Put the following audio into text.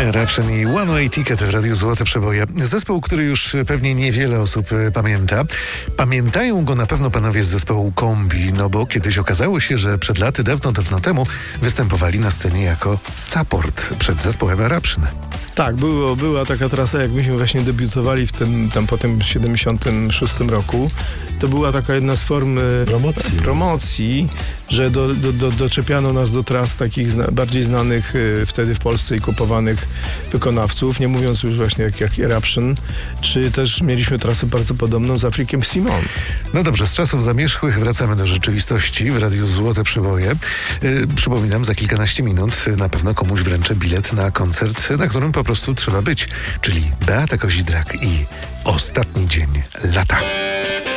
Eruption i One Way Ticket w Radiu Złote Przeboje. Zespół, który już pewnie niewiele osób pamięta. Pamiętają go na pewno panowie z zespołu Kombi, no bo kiedyś okazało się, że przed laty, dawno temu występowali na scenie jako support przed zespołem Eruption. Tak, była taka trasa, jak myśmy właśnie debiutowali po tym 76 roku. To była taka jedna z form promocji, że doczepiano nas do tras takich bardziej znanych wtedy w Polsce i kupowanych wykonawców, nie mówiąc już właśnie jak Eruption, czy też mieliśmy trasę bardzo podobną z Afrikiem Simon. No dobrze, z czasów zamierzchłych wracamy do rzeczywistości w Radiu Złote Przeboje. Przypominam, za kilkanaście minut na pewno komuś wręczę bilet na koncert, na którym po prostu trzeba być, czyli Beata Kozidrak i Ostatni dzień lata.